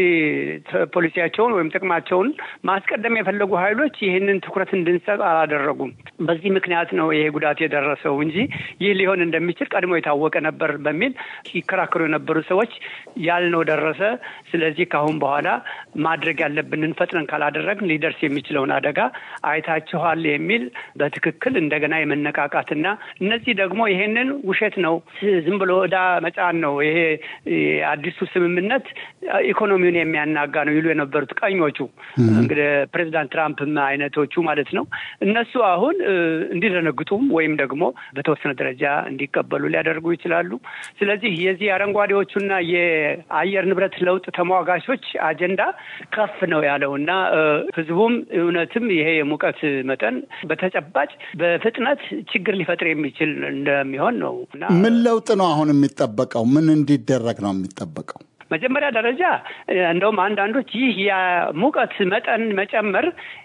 ፖሊሲያቸውን ወይም ጥቅማቸውን ማስቀደም የፈለጉ ኃይሎች ይህንን ትኩረት እንድንሰጥ አላደረጉም። በዚህ ምክንያት ነው ይሄ ጉዳት የደረሰው እንጂ ይህ ሊሆን እንደሚችል ቀድሞ የታወቀ ነበር በሚል ሲከራከሩ የነበሩ ሰዎች ያልነው ደረሰ። ስለዚህ ካሁን በኋላ ማድረግ ያለብንን ፈጥነን ካላደረግን ሊደርስ የሚችለውን አደጋ አይታችኋል የሚል በትክክል እንደገና የመነቃቃትና እነዚህ ደግሞ ይሄንን ውሸት ነው፣ ዝም ብሎ ዕዳ መጫን ነው፣ ይሄ አዲሱ ስምምነት ኢኮኖሚውን የሚያናጋ ነው ይሉ የነበሩት ቀኞቹ እንግዲህ ፕሬዚዳንት ትራምፕ አይነቶቹ ማለት ነው። እነሱ አሁን እንዲደነግጡም ወይም ደግሞ በተወሰነ ደረጃ እንዲቀበሉ ሊያደርጉ ይችላሉ። ስለዚህ የዚህ አረንጓዴዎቹና የአየር ንብረት ለውጥ ተሟጋቾች አጀንዳ ከፍ ነው ያለውና ህዝቡም እውነትም ይሄ የሙቀት መጠን በተጨባጭ በፍጥነት ችግር ሊፈጥር የሚችል እንደሚሆን ነው። ምን ለውጥ ነው አሁን የሚጠበቀው? ምን እንዲደረግ ነው የሚጠበቀው? መጀመሪያ ደረጃ እንደውም አንዳንዶች ይህ የሙቀት መጠን መጨመር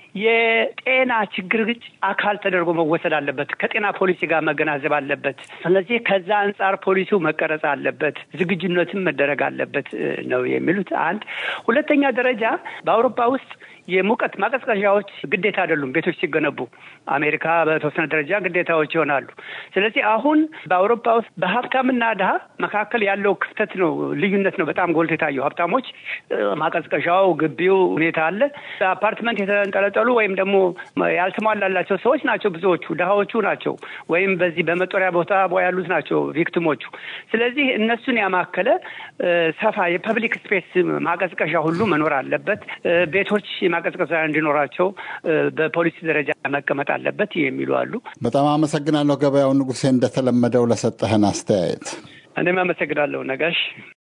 የጤና ችግር አካል ተደርጎ መወሰድ አለበት፣ ከጤና ፖሊሲ ጋር መገናዘብ አለበት። ስለዚህ ከዛ አንጻር ፖሊሲው መቀረጽ አለበት፣ ዝግጁነትም መደረግ አለበት ነው የሚሉት። አንድ ሁለተኛ ደረጃ በአውሮፓ ውስጥ የሙቀት ማቀዝቀዣዎች ግዴታ አይደሉም። ቤቶች ሲገነቡ አሜሪካ በተወሰነ ደረጃ ግዴታዎች ይሆናሉ። ስለዚህ አሁን በአውሮፓ ውስጥ በሀብታምና ድሃ መካከል ያለው ክፍተት ነው፣ ልዩነት ነው በጣም ጎልቶ የታየው። ሀብታሞች ማቀዝቀዣው ግቢው ሁኔታ አለ። አፓርትመንት የተንጠለጠሉ ወይም ደግሞ ያልተሟላላቸው ሰዎች ናቸው ብዙዎቹ። ድሃዎቹ ናቸው ወይም በዚህ በመጦሪያ ቦታ ያሉት ናቸው ቪክቲሞቹ። ስለዚህ እነሱን ያማከለ ሰፋ የፐብሊክ ስፔስ ማቀዝቀዣ ሁሉ መኖር አለበት። ቤቶች ማቀዝቀዣ እንዲኖራቸው በፖሊሲ ደረጃ መቀመጥ አለበት የሚሉ አሉ። በጣም አመሰግናለሁ ገበያው ንጉሴ እንደተለመደው ለሰጠህን አስተያየት። እኔም አመሰግናለሁ ነጋሽ።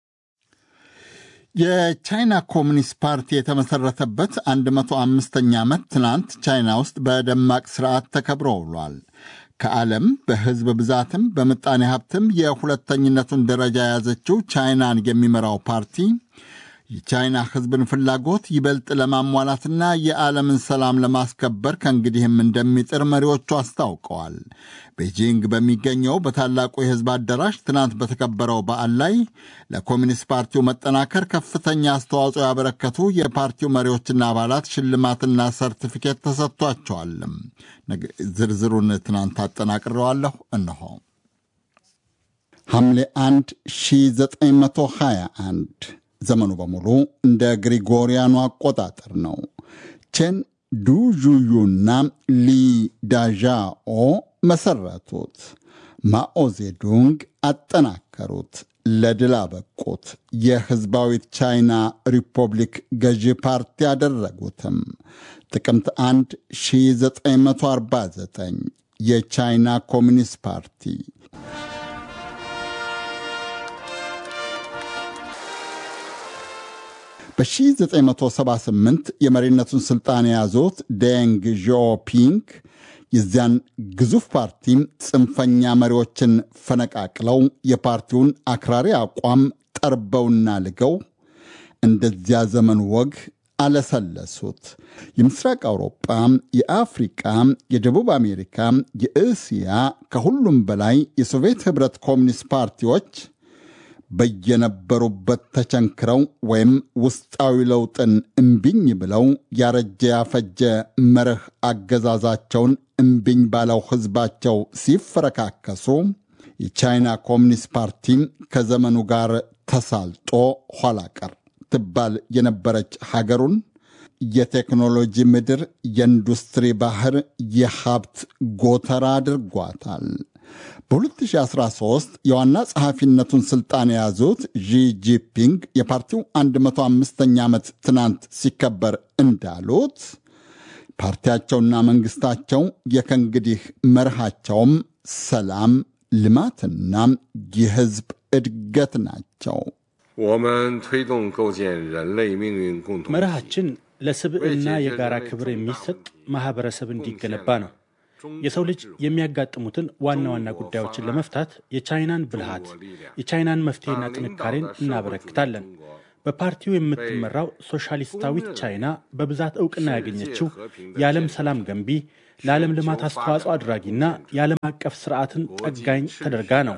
የቻይና ኮሚኒስት ፓርቲ የተመሰረተበት 105ኛ ዓመት ትናንት ቻይና ውስጥ በደማቅ ስርዓት ተከብሮ ውሏል። ከዓለም በህዝብ ብዛትም በምጣኔ ሀብትም የሁለተኝነቱን ደረጃ የያዘችው ቻይናን የሚመራው ፓርቲ የቻይና ህዝብን ፍላጎት ይበልጥ ለማሟላትና የዓለምን ሰላም ለማስከበር ከእንግዲህም እንደሚጥር መሪዎቹ አስታውቀዋል። ቤጂንግ በሚገኘው በታላቁ የህዝብ አዳራሽ ትናንት በተከበረው በዓል ላይ ለኮሚኒስት ፓርቲው መጠናከር ከፍተኛ አስተዋጽኦ ያበረከቱ የፓርቲው መሪዎችና አባላት ሽልማትና ሰርቲፊኬት ተሰጥቷቸዋል። ዝርዝሩን ትናንት አጠናቅረዋለሁ። እነሆ ሐምሌ 1 1921 ዘመኑ በሙሉ እንደ ግሪጎሪያኑ አቆጣጠር ነው። ቼን ዱዡዩና ሊ ዳዣኦ መሰረቱት። ማኦዜዱንግ አጠናከሩት፣ ለድል አበቁት። የሕዝባዊት ቻይና ሪፐብሊክ ገዢ ፓርቲ ያደረጉትም ጥቅምት 1 1949 የቻይና ኮሚኒስት ፓርቲ በ1978 የመሪነቱን ሥልጣን የያዙት ዴንግ ዢኦፒንግ የዚያን ግዙፍ ፓርቲ ጽንፈኛ መሪዎችን ፈነቃቅለው የፓርቲውን አክራሪ አቋም ጠርበውና ልገው እንደዚያ ዘመን ወግ አለሰለሱት። የምስራቅ አውሮጳ፣ የአፍሪቃ፣ የደቡብ አሜሪካ፣ የእስያ ከሁሉም በላይ የሶቪየት ኅብረት ኮሚኒስት ፓርቲዎች በየነበሩበት ተቸንክረው ወይም ውስጣዊ ለውጥን እምቢኝ ብለው ያረጀ ያፈጀ መርህ አገዛዛቸውን እምቢኝ ባለው ሕዝባቸው ሲፈረካከሱ የቻይና ኮሚኒስት ፓርቲ ከዘመኑ ጋር ተሳልጦ ኋላ ቀር ትባል የነበረች ሀገሩን የቴክኖሎጂ ምድር፣ የኢንዱስትሪ ባህር፣ የሀብት ጎተራ አድርጓታል። በ2013 የዋና ጸሐፊነቱን ሥልጣን የያዙት ዢ ጂንፒንግ የፓርቲው 105ኛ ዓመት ትናንት ሲከበር እንዳሉት ፓርቲያቸውና መንግሥታቸው የከእንግዲህ መርሃቸውም ሰላም፣ ልማትና የሕዝብ እድገት ናቸው። መርሃችን ለስብዕና የጋራ ክብር የሚሰጥ ማኅበረሰብ እንዲገነባ ነው። የሰው ልጅ የሚያጋጥሙትን ዋና ዋና ጉዳዮችን ለመፍታት የቻይናን ብልሃት፣ የቻይናን መፍትሄና ጥንካሬን እናበረክታለን። በፓርቲው የምትመራው ሶሻሊስታዊት ቻይና በብዛት ዕውቅና ያገኘችው የዓለም ሰላም ገንቢ፣ ለዓለም ልማት አስተዋጽኦ አድራጊና የዓለም አቀፍ ሥርዓትን ጠጋኝ ተደርጋ ነው።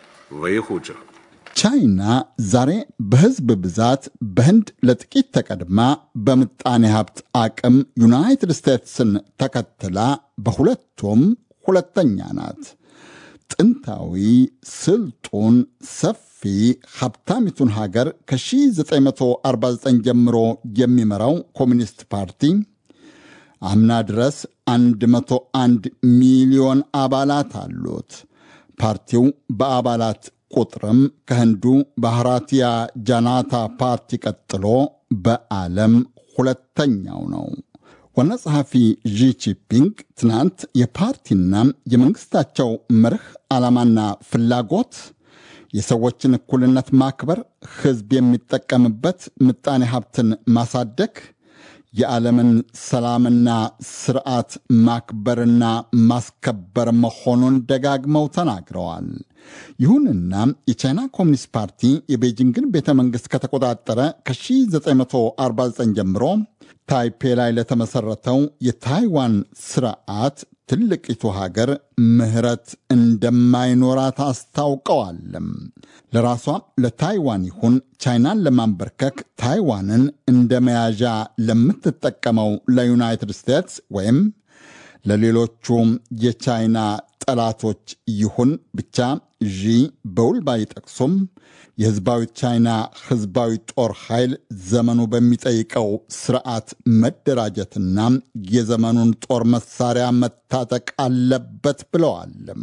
ቻይና ዛሬ በሕዝብ ብዛት በህንድ ለጥቂት ተቀድማ በምጣኔ ሀብት አቅም ዩናይትድ ስቴትስን ተከትላ በሁለቱም ሁለተኛ ናት። ጥንታዊ፣ ስልጡን፣ ሰፊ ሀብታሚቱን ሀገር ከ1949 ጀምሮ የሚመራው ኮሚኒስት ፓርቲ አምና ድረስ 101 ሚሊዮን አባላት አሉት። ፓርቲው በአባላት ቁጥርም ከህንዱ ባህራቲያ ጃናታ ፓርቲ ቀጥሎ በዓለም ሁለተኛው ነው። ዋና ጸሐፊ ዢ ጂንፒንግ ትናንት የፓርቲና የመንግሥታቸው መርህ ዓላማና ፍላጎት የሰዎችን እኩልነት ማክበር፣ ሕዝብ የሚጠቀምበት ምጣኔ ሀብትን ማሳደግ፣ የዓለምን ሰላምና ስርዓት ማክበርና ማስከበር መሆኑን ደጋግመው ተናግረዋል። ይሁንና የቻይና ኮሚኒስት ፓርቲ የቤጂንግን ቤተ መንግሥት ከተቆጣጠረ ከ1949 ጀምሮ ታይፔ ላይ ለተመሠረተው የታይዋን ስርዓት ትልቂቱ ሀገር ምህረት እንደማይኖራት አስታውቀዋልም። ለራሷ ለታይዋን ይሁን ቻይናን ለማንበርከክ ታይዋንን እንደ መያዣ ለምትጠቀመው ለዩናይትድ ስቴትስ ወይም ለሌሎቹ የቻይና ጠላቶች ይሁን ብቻ ዢ በውል ባይጠቅሱም የሕዝባዊ ቻይና ሕዝባዊ ጦር ኃይል ዘመኑ በሚጠይቀው ስርዓት መደራጀትና የዘመኑን ጦር መሳሪያ መታጠቅ አለበት ብለዋልም።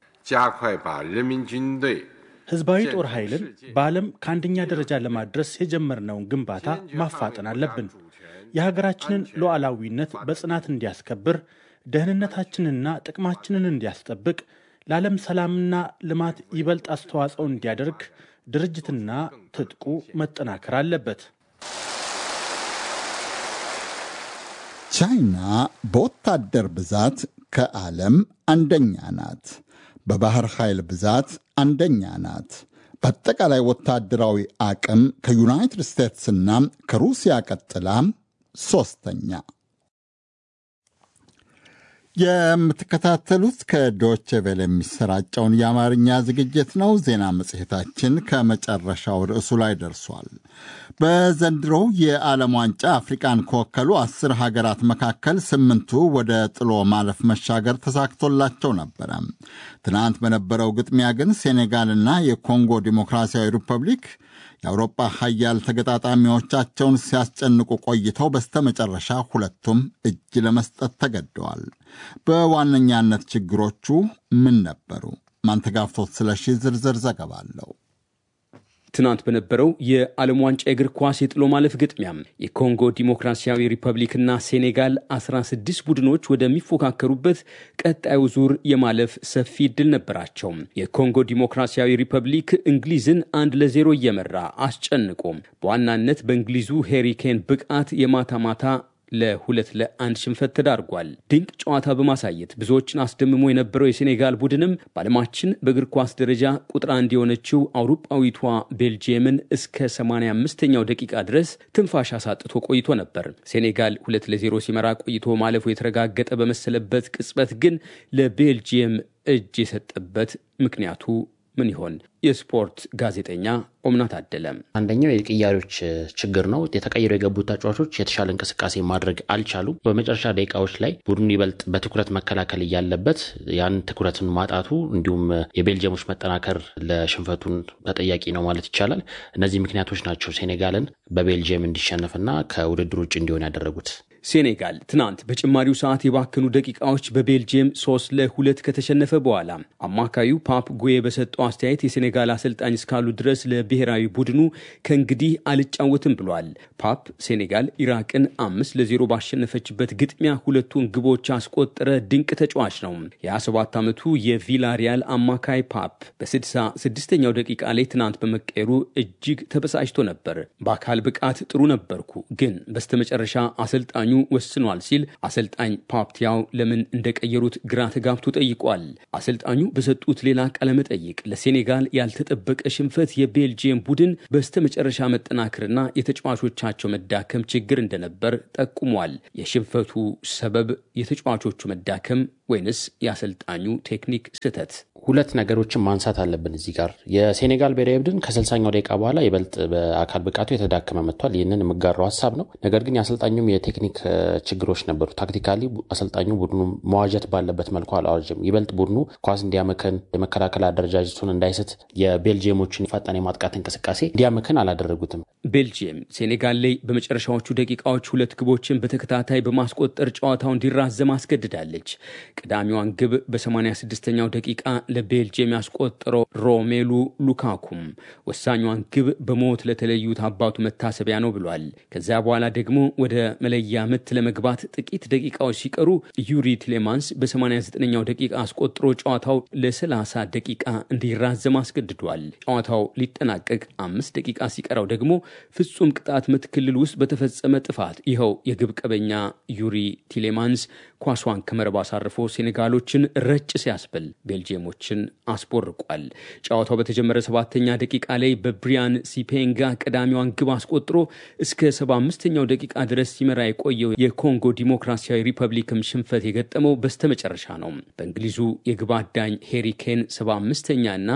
ሕዝባዊ ጦር ኃይልን በዓለም ከአንደኛ ደረጃ ለማድረስ የጀመርነውን ግንባታ ማፋጠን አለብን። የሀገራችንን ሉዓላዊነት በጽናት እንዲያስከብር፣ ደህንነታችንና ጥቅማችንን እንዲያስጠብቅ፣ ለዓለም ሰላምና ልማት ይበልጥ አስተዋጽኦ እንዲያደርግ ድርጅትና ትጥቁ መጠናከር አለበት። ቻይና በወታደር ብዛት ከዓለም አንደኛ ናት። በባህር ኃይል ብዛት አንደኛ ናት። በአጠቃላይ ወታደራዊ አቅም ከዩናይትድ ስቴትስና ከሩሲያ ቀጥላ ሦስተኛ። የምትከታተሉት ከዶቼ ቬለ የሚሰራጨውን የአማርኛ ዝግጅት ነው። ዜና መጽሔታችን ከመጨረሻው ርዕሱ ላይ ደርሷል። በዘንድሮው የዓለም ዋንጫ አፍሪቃን ከወከሉ 10 ሀገራት መካከል 8ቱ ወደ ጥሎ ማለፍ መሻገር ተሳክቶላቸው ነበረ። ትናንት በነበረው ግጥሚያ ግን ሴኔጋልና የኮንጎ ዲሞክራሲያዊ ሪፐብሊክ የአውሮፓ ሀያል ተገጣጣሚዎቻቸውን ሲያስጨንቁ ቆይተው በስተመጨረሻ ሁለቱም እጅ ለመስጠት ተገደዋል። በዋነኛነት ችግሮቹ ምን ነበሩ? ማንተጋፍቶት ስለሺ ዝርዝር ዘገባ አለው። ትናንት በነበረው የዓለም ዋንጫ የእግር ኳስ የጥሎ ማለፍ ግጥሚያ የኮንጎ ዲሞክራሲያዊ ሪፐብሊክና ሴኔጋል 16 ቡድኖች ወደሚፎካከሩበት ቀጣዩ ዙር የማለፍ ሰፊ ዕድል ነበራቸው። የኮንጎ ዲሞክራሲያዊ ሪፐብሊክ እንግሊዝን 1-0 እየመራ አስጨንቆ በዋናነት በእንግሊዙ ሄሪኬን ብቃት የማታ ማታ ለ2-1 ሽንፈት ተዳርጓል። ድንቅ ጨዋታ በማሳየት ብዙዎችን አስደምሞ የነበረው የሴኔጋል ቡድንም በዓለማችን በእግር ኳስ ደረጃ ቁጥር 1 የሆነችው አውሮፓዊቷ ቤልጂየምን እስከ 85ኛው ደቂቃ ድረስ ትንፋሽ አሳጥቶ ቆይቶ ነበር። ሴኔጋል 2-0 ሲመራ ቆይቶ ማለፉ የተረጋገጠ በመሰለበት ቅጽበት ግን ለቤልጂየም እጅ የሰጠበት ምክንያቱ ምን ይሆን? የስፖርት ጋዜጠኛ ኦምናት አደለም። አንደኛው የቅያሪዎች ችግር ነው። የተቀየሩ የገቡት ተጫዋቾች የተሻለ እንቅስቃሴ ማድረግ አልቻሉም። በመጨረሻ ደቂቃዎች ላይ ቡድኑ ይበልጥ በትኩረት መከላከል እያለበት ያን ትኩረትን ማጣቱ እንዲሁም የቤልጂየሞች መጠናከር ለሽንፈቱን ተጠያቂ ነው ማለት ይቻላል። እነዚህ ምክንያቶች ናቸው ሴኔጋልን በቤልጂየም እንዲሸነፍና ከውድድር ውጭ እንዲሆን ያደረጉት። ሴኔጋል ትናንት በጭማሪው ሰዓት የባከኑ ደቂቃዎች በቤልጂየም 3-2 ከተሸነፈ በኋላ አማካዩ ፓፕ ጉዬ በሰጠው አስተያየት የሴኔጋል አሰልጣኝ እስካሉ ድረስ ለብሔራዊ ቡድኑ ከእንግዲህ አልጫወትም ብሏል። ፓፕ ሴኔጋል ኢራቅን 5-0 ባሸነፈችበት ግጥሚያ ሁለቱን ግቦች አስቆጠረ ድንቅ ተጫዋች ነው። የ27 ዓመቱ የቪላሪያል አማካይ ፓፕ በ66ኛው ደቂቃ ላይ ትናንት በመቀየሩ እጅግ ተበሳጭቶ ነበር። በአካል ብቃት ጥሩ ነበርኩ፣ ግን በስተመጨረሻ አሰልጣኙ ወስኗል ሲል አሰልጣኝ ፓፕቲያው ለምን እንደቀየሩት ግራ ተጋብቶ ጠይቋል። አሰልጣኙ በሰጡት ሌላ ቃለ መጠይቅ ለሴኔጋል ያልተጠበቀ ሽንፈት የቤልጂየም ቡድን በስተመጨረሻ መጠናከርና የተጫዋቾቻቸው መዳከም ችግር እንደነበር ጠቁሟል። የሽንፈቱ ሰበብ የተጫዋቾቹ መዳከም ወይንስ የአሰልጣኙ ቴክኒክ ስህተት? ሁለት ነገሮችን ማንሳት አለብን እዚህ ጋር። የሴኔጋል ብሔራዊ ቡድን ከ60ኛው ደቂቃ በኋላ ይበልጥ በአካል ብቃቱ የተዳከመ መጥቷል። ይህንን የምጋራው ሀሳብ ነው። ነገር ግን የአሰልጣኙም የቴክኒክ ችግሮች ነበሩ። ታክቲካሊ አሰልጣኙ ቡድኑ መዋጀት ባለበት መልኩ አላዋጀም። ይበልጥ ቡድኑ ኳስ እንዲያመከን፣ የመከላከል አደረጃጀቱን እንዳይስት፣ የቤልጂየሞችን ፈጣን የማጥቃት እንቅስቃሴ እንዲያመከን አላደረጉትም። ቤልጂየም ሴኔጋል ላይ በመጨረሻዎቹ ደቂቃዎች 2 ግቦችን በተከታታይ በማስቆጠር ጨዋታው እንዲራዘም አስገድዳለች። ቀዳሚዋን ግብ በ86ኛው ደቂቃ ለቤልጂየም ያስቆጠረው ሮሜሉ ሉካኩም ወሳኛዋን ግብ በሞት ለተለዩት አባቱ መታሰቢያ ነው ብሏል። ከዚያ በኋላ ደግሞ ወደ መለያ ምት ለመግባት ጥቂት ደቂቃዎች ሲቀሩ ዩሪ ቲሌማንስ በ89ኛው ደቂቃ አስቆጥሮ ጨዋታው ለ30 ደቂቃ እንዲራዘም አስገድዷል። ጨዋታው ሊጠናቀቅ 5 ደቂቃ ሲቀረው ደግሞ ፍጹም ቅጣት ምት ክልል ውስጥ በተፈጸመ ጥፋት ይኸው የግብ ቀበኛ ዩሪ ቲሌማንስ ኳሷን ከመረብ አሳርፎ ሴኔጋሎችን ረጭ ሲያስበል ቤልጂየሞችን አስቦርቋል። ጨዋታው በተጀመረ 7ኛ ደቂቃ ላይ በብሪያን ሲፔንጋ ቀዳሚዋን ግብ አስቆጥሮ እስከ 75ኛው ደቂቃ ድረስ ሲመራ የቆየው የኮንጎ ዲሞክራሲያዊ ሪፐብሊክም ሽንፈት የገጠመው በስተመጨረሻ ነው። በእንግሊዙ የግብ አዳኝ ሄሪኬን 75ኛና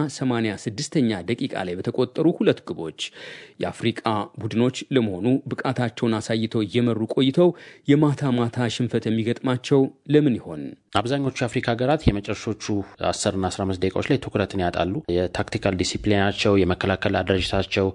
86ኛ ደቂቃ ላይ በተቆጠሩ 2 ግቦች የአፍሪቃ ቡድኖች ለመሆኑ ብቃታቸውን አሳይተው እየመሩ ቆይተው የማታ ማታ ሽንፈት የሚገጥማቸው ለምን ይሆን? አብዛኞቹ የአፍሪካ ሀገራት የመጨረሻዎቹ 10ና 15 ደቂቃዎች ላይ ትኩረትን ያጣሉ። የታክቲካል ዲሲፕሊናቸው፣ የመከላከል አደረጃጀታቸው፣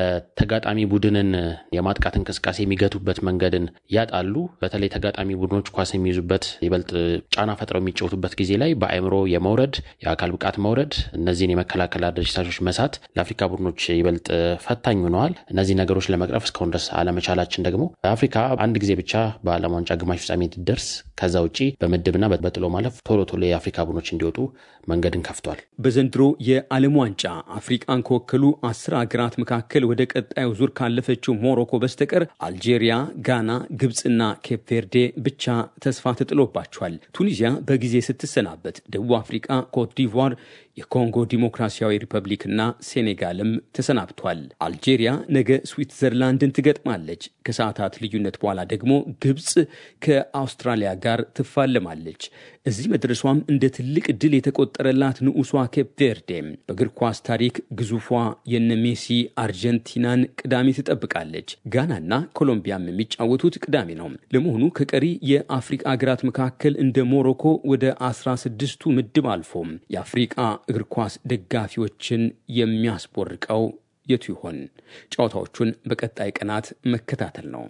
የተጋጣሚ ቡድንን የማጥቃት እንቅስቃሴ የሚገቱበት መንገድን ያጣሉ። በተለይ ተጋጣሚ ቡድኖች ኳስ የሚይዙበት ይበልጥ ጫና ፈጥረው የሚጫወቱበት ጊዜ ላይ በአእምሮ የመውረድ የአካል ብቃት መውረድ፣ እነዚህን የመከላከል አደረጃጀቶች መሳት ለአፍሪካ ቡድኖች ይበልጥ ፈታኝ ሆነዋል። እነዚህ ነገሮች ለመቅረፍ እስካሁን ድረስ አለመቻላችን ደግሞ አፍሪካ አንድ ጊዜ ብቻ በዓለም ዋንጫ ግማሽ ፍጻሜ ትደርስ፣ ከዛ ውጪ በምድብና በጥሎ ማለፍ ቶሎ የአፍሪካ ቡድኖች እንዲወጡ መንገድን ከፍቷል። በዘንድሮ የዓለም ዋንጫ አፍሪካን ከወከሉ 10 ሀገራት መካከል ወደ ቀጣዩ ዙር ካለፈችው ሞሮኮ በስተቀር አልጄሪያ፣ ጋና፣ ግብጽና ኬፕ ቬርዴ ብቻ ተስፋ ተጥሎባቸዋል። ቱኒዚያ በጊዜ ስትሰናበት፣ ደቡብ አፍሪካ፣ ኮት ዲቯር፣ የኮንጎ ዲሞክራሲያዊ ሪፐብሊክና ሴኔጋልም ተሰናብቷል። አልጄሪያ ነገ ስዊትዘርላንድን ትገጥማለች። ከሰዓታት ልዩነት በኋላ ደግሞ ግብጽ ከአውስትራሊያ ጋር ትፋለማለች። እዚህ መድረሷም እንደ ትልቅ ድል የተቆጠረላት ንዑሷ ኬፕ ቬርዴ በእግር ኳስ ታሪክ ግዙፏ የነ ሜሲ አርጀንቲናን ቅዳሜ ትጠብቃለች። ጋናና ኮሎምቢያም የሚጫወቱት ቅዳሜ ነው። ለመሆኑ ከቀሪ የአፍሪካ ሀገራት መካከል እንደ ሞሮኮ ወደ 16ቱ ምድብ አልፎ የአፍሪካ እግር ኳስ ደጋፊዎችን የሚያስቦርቀው የቱ ይሆን? ጨዋታዎቹን በቀጣይ ቀናት መከታተል ነው።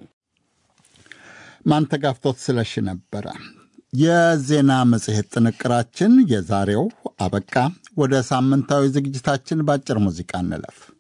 ማንተጋፍቶት ስለሽ ነበረ። የዜና መጽሔት ጥንቅራችን የዛሬው አበቃ። ወደ ሳምንታዊ ዝግጅታችን ባጭር ሙዚቃ እንለፍ።